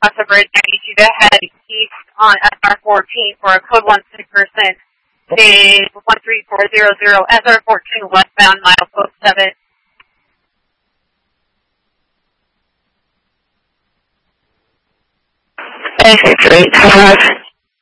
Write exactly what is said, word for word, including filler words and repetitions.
across the bridge. I need you to head east on S R fourteen for a code one six percent. Say one three four zero zero S R fourteen westbound, mile code seven. Okay, great.